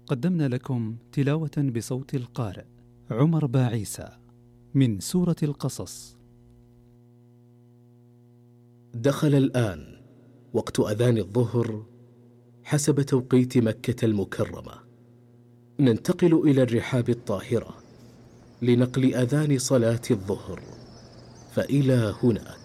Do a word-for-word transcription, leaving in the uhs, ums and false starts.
قدمنا لكم تلاوة بصوت القارئ عمر باعيسى من سورة القصص. دخل الآن وقت أذان الظهر حسب توقيت مكة المكرمة. ننتقل إلى الرحاب الطاهرة لنقل أذان صلاة الظهر، فإلى هناك.